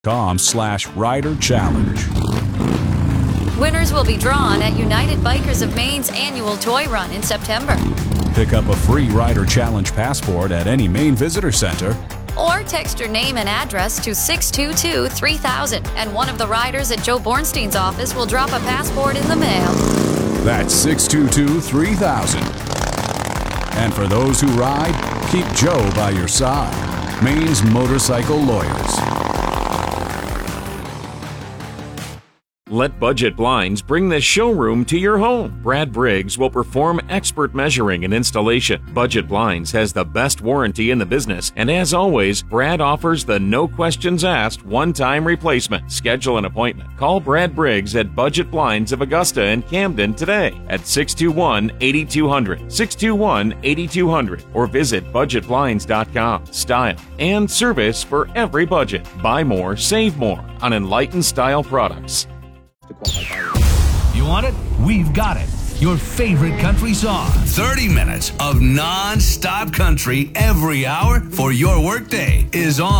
Rider Challenge. Winners will be drawn at United Bikers of Maine's annual toy run in September. Pick up a free Rider Challenge passport at any Maine Visitor Center. Or text your name and address to 622-3000, and one of the riders at Joe Bornstein's office will drop a passport in the mail. That's 622-3000. And for those who ride, keep Joe by your side. Maine's Motorcycle Lawyers. Let Budget Blinds bring the showroom to your home. Brad Briggs will perform expert measuring and installation. Budget Blinds has the best warranty in the business, and as always, Brad offers the no questions asked one-time replacement. Schedule an appointment. Call Brad Briggs at Budget Blinds of Augusta and Camden today at 621-8200, 621-8200, or visit budgetblinds.com. Style and service for every budget. Buy more, save more on Enlightened Style products. You want it? We've got it. Your favorite country song. 30 minutes of non-stop country every hour for your workday is on.